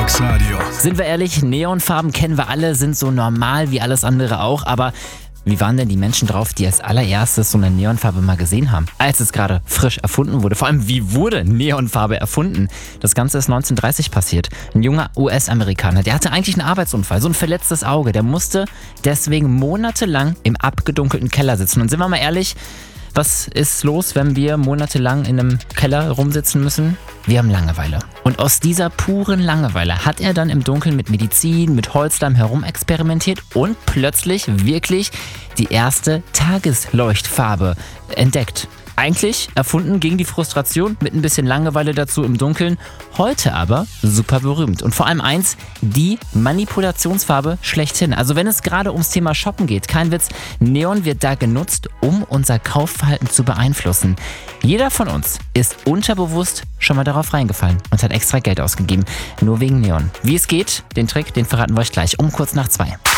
Mixradio. Sind wir ehrlich, Neonfarben kennen wir alle, sind so normal wie alles andere auch, aber wie waren denn die Menschen drauf, die als allererstes so eine Neonfarbe mal gesehen haben? Als es gerade frisch erfunden wurde. Vor allem, wie wurde Neonfarbe erfunden? Das Ganze ist 1930 passiert. Ein junger US-Amerikaner, der hatte eigentlich einen Arbeitsunfall, so ein verletztes Auge. Der musste deswegen monatelang im abgedunkelten Keller sitzen. Und sind wir mal ehrlich, was ist los, wenn wir monatelang in einem Keller rumsitzen müssen? Wir haben Langeweile. Und aus dieser puren Langeweile hat er dann im Dunkeln mit Medizin, mit Holzleim herumexperimentiert und plötzlich wirklich die erste Tagesleuchtfarbe entdeckt. Eigentlich erfunden gegen die Frustration mit ein bisschen Langeweile dazu im Dunkeln. Heute aber super berühmt. Und vor allem eins, die Manipulationsfarbe schlechthin. Also wenn es gerade ums Thema Shoppen geht, kein Witz, Neon wird da genutzt, um unser Kaufverhalten zu beeinflussen. Jeder von uns ist unterbewusst schon mal darauf reingefallen und hat extra Geld ausgegeben. Nur wegen Neon. Wie es geht, den Trick, den verraten wir euch gleich um kurz nach 2.